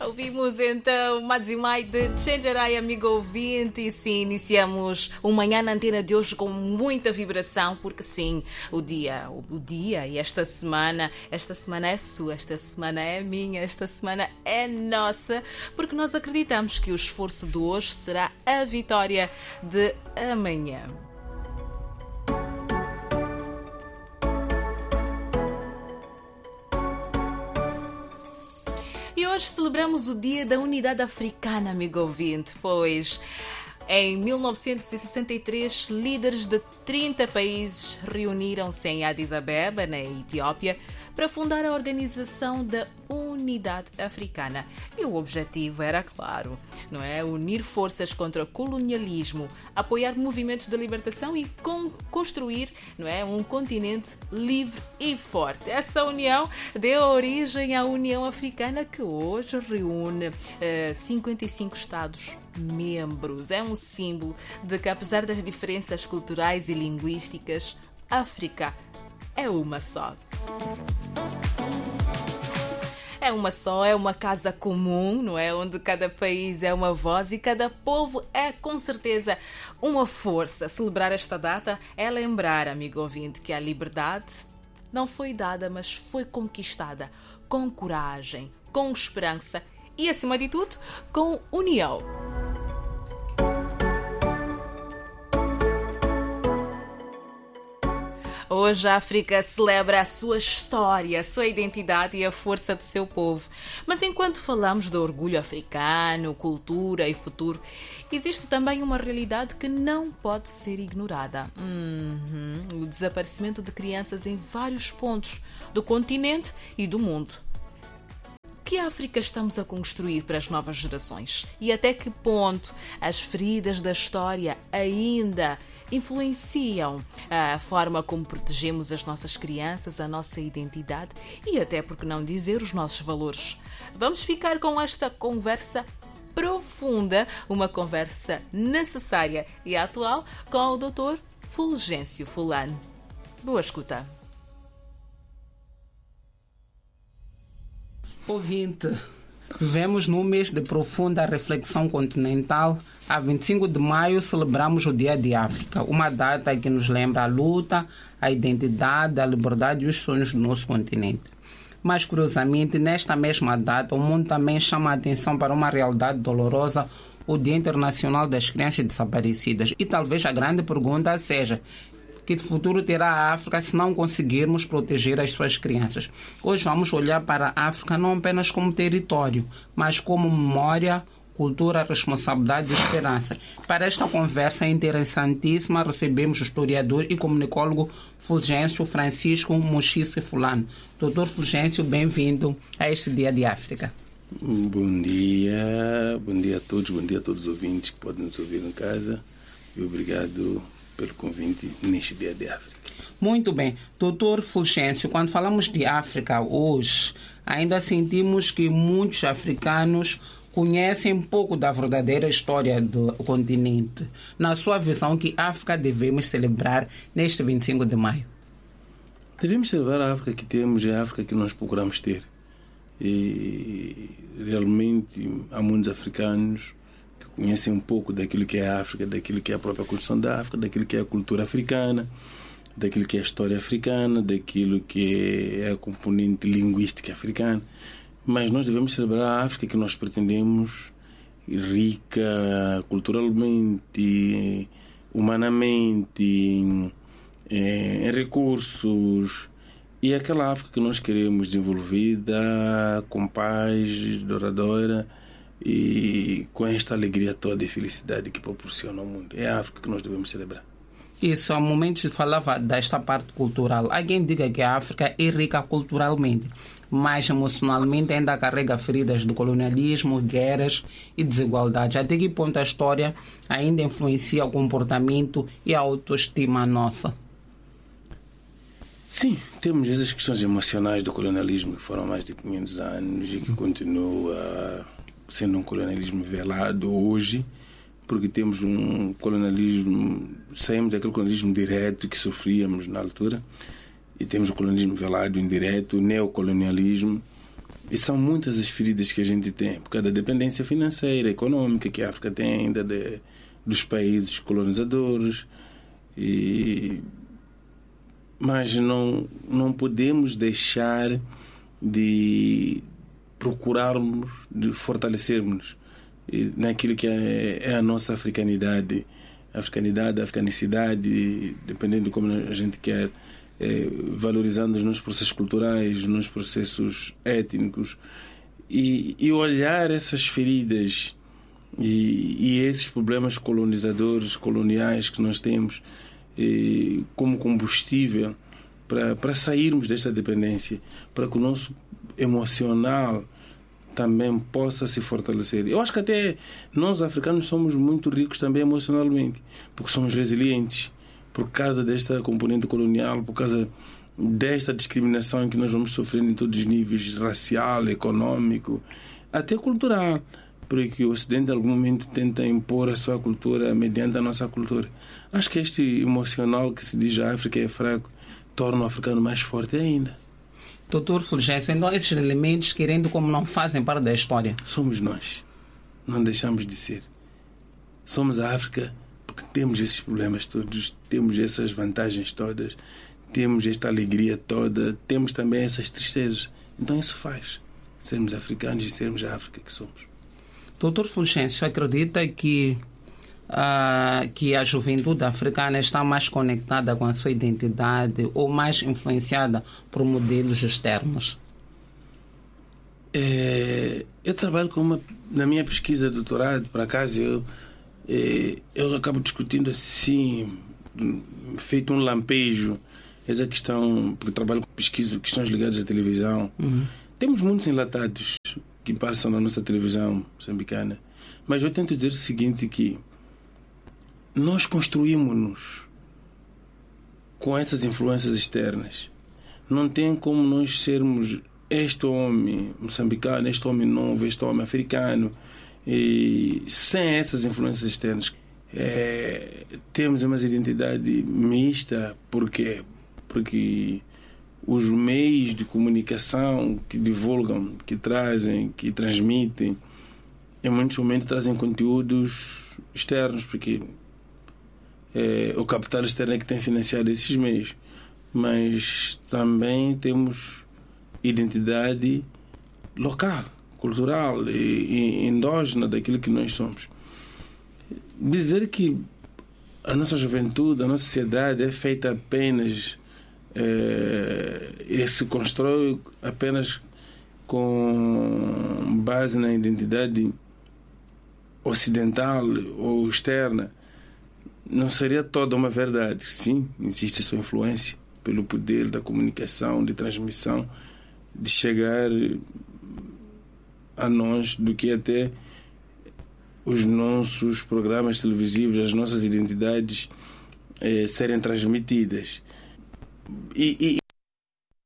Ouvimos então Madzimai de Chenjerai, amigo ouvinte, e sim, iniciamos o Manhã na Antena de hoje com muita vibração, porque sim, o dia e esta semana é sua, esta semana é minha, esta semana é nossa, porque nós acreditamos que o esforço de hoje será a vitória de amanhã. E hoje celebramos o Dia da Unidade Africana, amigo ouvinte, pois em 1963 líderes de 30 países reuniram-se em Addis Abeba, na Etiópia, para fundar a Organização da Unidade Africana. E o objetivo era, claro, não é? Unir forças contra o colonialismo, apoiar movimentos de libertação e construir, não é? Um continente livre e forte. Essa união deu origem à União Africana, que hoje reúne 55 Estados-membros. É um símbolo de que, apesar das diferenças culturais e linguísticas, a África é uma só. É uma só, é uma casa comum, não é? Onde cada país é uma voz e cada povo é, com certeza, uma força. Celebrar esta data é lembrar, amigo ouvinte, que a liberdade não foi dada, mas foi conquistada com coragem, com esperança e, acima de tudo, com união. Hoje a África celebra a sua história, a sua identidade e a força do seu povo. Mas enquanto falamos do orgulho africano, cultura e futuro, existe também uma realidade que não pode ser ignorada. O desaparecimento de crianças em vários pontos do continente e do mundo. Que África estamos a construir para as novas gerações? E até que ponto as feridas da história ainda influenciam a forma como protegemos as nossas crianças, a nossa identidade e até, por que não dizer, os nossos valores? Vamos ficar com esta conversa profunda, uma conversa necessária e atual com o Dr. Fulgêncio Fulano. Boa escuta. Ouvinte, vivemos num mês de profunda reflexão continental. A 25 de maio celebramos o Dia de África, uma data que nos lembra a luta, a identidade, a liberdade e os sonhos do nosso continente. Mas, curiosamente, nesta mesma data, o mundo também chama a atenção para uma realidade dolorosa, o Dia Internacional das Crianças Desaparecidas. E talvez a grande pergunta seja: que futuro terá a África se não conseguirmos proteger as suas crianças? Hoje vamos olhar para a África não apenas como território, mas como memória, cultura, responsabilidade e esperança. Para esta conversa interessantíssima, recebemos o historiador e comunicólogo Fulgêncio Francisco Muxice Fulano. Doutor Fulgêncio, bem-vindo a este Dia de África. Bom dia a todos os ouvintes que podem nos ouvir em casa e obrigado pelo convite neste Dia de África. Muito bem. Doutor Fulgêncio, quando falamos de África hoje, ainda sentimos que muitos africanos conhecem pouco da verdadeira história do continente. Na sua visão, que África devemos celebrar neste 25 de maio? Devemos celebrar a África que temos, é a África que nós procuramos ter. E realmente há muitos africanos conhecem um pouco daquilo que é a África, daquilo que é a própria construção da África, daquilo que é a cultura africana, daquilo que é a história africana, daquilo que é a componente linguística africana. Mas nós devemos celebrar a África que nós pretendemos rica culturalmente, humanamente, em recursos, e aquela África que nós queremos desenvolvida com paz, douradora, e com esta alegria toda e felicidade que proporciona ao mundo. É a África que nós devemos celebrar. Isso, há momentos falava desta parte cultural. Alguém diga que a África é rica culturalmente, mas emocionalmente ainda carrega feridas do colonialismo, guerras e desigualdades. Até que ponto a história ainda influencia o comportamento e a autoestima nossa? Sim, temos essas questões emocionais do colonialismo que foram mais de 500 anos e que continua sendo um colonialismo velado hoje, porque temos um colonialismo, saímos daquele colonialismo direto que sofríamos na altura e temos o colonialismo velado indireto, o neocolonialismo, E são muitas as feridas que a gente tem, por causa da dependência financeira, econômica que a África tem ainda dos países colonizadores. Mas não podemos deixar de procurarmos, de fortalecermos naquilo que é a nossa africanidade. A africanicidade, dependendo de como a gente quer, valorizando os nossos processos culturais, os nossos processos étnicos, e olhar essas feridas e esses problemas colonizadores, coloniais que nós temos como combustível para sairmos desta dependência, para que o nosso emocional também possa se fortalecer. Eu acho que até nós africanos somos muito ricos também emocionalmente, porque somos resilientes por causa desta componente colonial, por causa desta discriminação que nós vamos sofrendo em todos os níveis, racial, econômico, até cultural, porque o Ocidente em algum momento tenta impor a sua cultura mediante a nossa cultura. Acho que este emocional que se diz a África é fraco torna o africano mais forte ainda. Doutor Fulgêncio, então esses elementos, querendo como não, fazem parte da história? Somos nós. Não deixamos de ser. Somos a África porque temos esses problemas todos, temos essas vantagens todas, temos esta alegria toda, temos também essas tristezas. Então isso faz sermos africanos e sermos a África que somos. Doutor Fulgêncio, acredita que a juventude africana está mais conectada com a sua identidade ou mais influenciada por modelos externos? Eu trabalho na minha pesquisa de doutorado, por acaso, eu acabo discutindo assim, feito um lampejo, essa questão, porque trabalho com pesquisa, questões ligadas à televisão. Temos muitos enlatados que passam na nossa televisão moçambicana, mas eu tento dizer o seguinte, que nós construímos-nos com essas influências externas. Não tem como nós sermos este homem moçambicano, este homem novo, este homem africano, e sem essas influências externas. Temos uma identidade mista, porque os meios de comunicação que divulgam, que trazem, que transmitem, em muitos momentos trazem conteúdos externos, porque o capital externo é que tem financiado esses meios, mas também temos identidade local, cultural e endógena daquilo que nós somos. Dizer que a nossa juventude, a nossa sociedade é feita apenas e se constrói apenas com base na identidade ocidental ou externa, não seria toda uma verdade. Sim, existe a sua influência pelo poder da comunicação, de transmissão, de chegar a nós, do que até os nossos programas televisivos, as nossas identidades serem transmitidas. E